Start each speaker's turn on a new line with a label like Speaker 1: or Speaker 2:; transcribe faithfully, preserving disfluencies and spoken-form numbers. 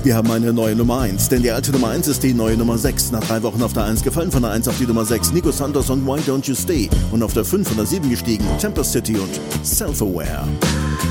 Speaker 1: Wir haben eine neue Nummer eins, denn die alte Nummer eins ist die neue Nummer sechs. Nach drei Wochen auf der eins gefallen, von der eins auf die Nummer sechs. Nico Santos und Why Don't You Stay. Und auf der fünf von der sieben gestiegen, Temper City und Self-Aware.